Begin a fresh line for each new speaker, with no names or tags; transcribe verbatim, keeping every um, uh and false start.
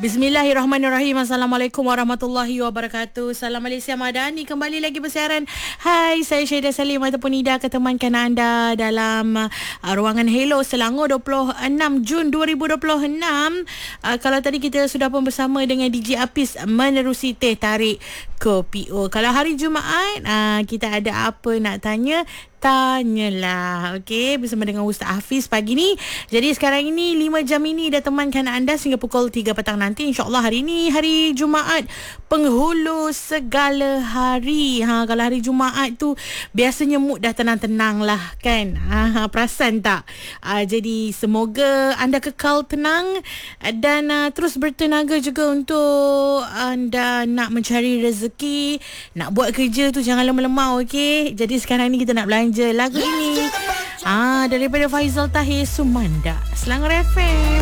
Bismillahirrahmanirrahim. Assalamualaikum warahmatullahi wabarakatuh. Salam Malaysia Madani. Kembali lagi bersiaran. Hai, saya Syedah Salim ataupun Ida ketemankan anda dalam uh, ruangan Hello Selangor dua puluh enam Jun dua ribu dua puluh enam. Uh, kalau tadi kita sudah pun bersama dengan D J Apis menerusi teh tarik kopi O. Kalau hari Jumaat, uh, kita ada apa nak tanya? Tanyalah. Okey, bersama dengan Ustaz Hafiz pagi ni. Jadi sekarang ini lima jam ini dah temankan anda sehingga pukul tiga petang nanti. InsyaAllah hari ini hari Jumaat, penghulu segala hari. Ha, kalau hari Jumaat tu biasanya mood dah tenang-tenang lah kan. Ha, perasan tak? Ha, jadi semoga anda kekal tenang dan uh, terus bertenaga juga untuk anda nak mencari rezeki, nak buat kerja tu jangan lemah-lemah. Okey. Jadi sekarang ni kita nak belanja lagu ini ah daripada Faizal Tahir Sumanda, Selangor F M.